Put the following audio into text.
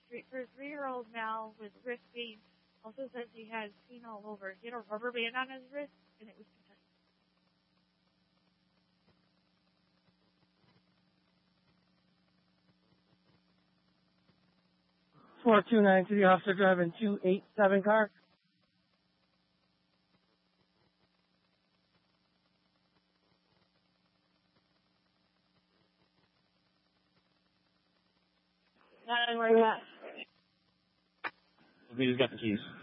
her 3-year-old Mal with wrist pain also says he has pain all over. He had a rubber band on his wrist, and it was too tight. 429 to the officer driving 287 car. Where you at? We just got the keys.